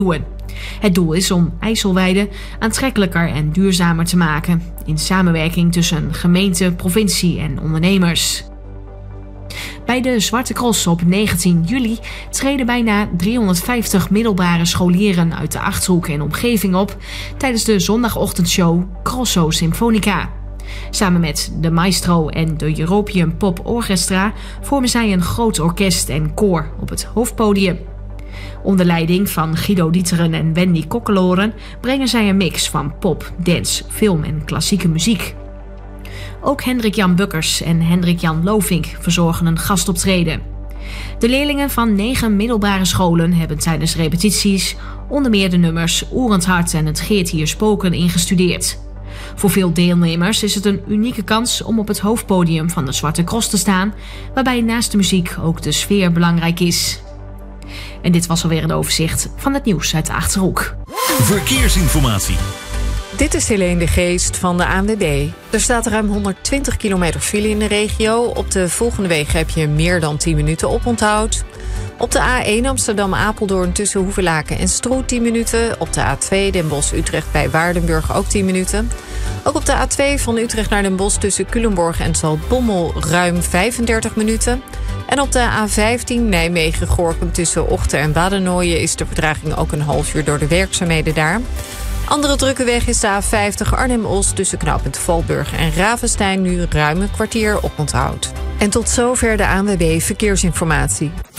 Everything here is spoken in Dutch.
Het doel is om IJsselweide aantrekkelijker en duurzamer te maken, in samenwerking tussen gemeente, provincie en ondernemers. Bij de Zwarte Cross op 19 juli treden bijna 350 middelbare scholieren uit de Achterhoek en omgeving op tijdens de zondagochtendshow Crosso Symfonica. Samen met de Maestro en de European Pop Orchestra vormen zij een groot orkest en koor op het hoofdpodium. Onder leiding van Guido Dieteren en Wendy Kokkeloren brengen zij een mix van pop, dance, film en klassieke muziek. Ook Hendrik-Jan Bukkers en Hendrik-Jan Lovink verzorgen een gastoptreden. De leerlingen van 9 middelbare scholen hebben tijdens repetities onder meer de nummers Oerend Hart en Het Geert hier spoken ingestudeerd. Voor veel deelnemers is het een unieke kans om op het hoofdpodium van de Zwarte Cross te staan, waarbij naast de muziek ook de sfeer belangrijk is. En dit was alweer een overzicht van het nieuws uit de Achterhoek. Verkeersinformatie. Dit is Helene de Geest van de ANWB. Er staat ruim 120 kilometer file in de regio. Op de volgende wegen heb je meer dan 10 minuten oponthoud. Op de A1 Amsterdam-Apeldoorn tussen Hoevelaken en Stroe 10 minuten. Op de A2 Den Bosch-Utrecht bij Waardenburg ook 10 minuten. Ook op de A2 van Utrecht naar Den Bosch tussen Culemborg en Zaltbommel ruim 35 minuten. En op de A15 Nijmegen-Gorinchem tussen Ochten en Wadenoijen is de vertraging ook een half uur door de werkzaamheden daar. Andere drukke weg is de A50 Arnhem-Os tussen knooppunt Valburg en Ravenstein nu ruim een kwartier oponthoud. En tot zover de ANWB Verkeersinformatie.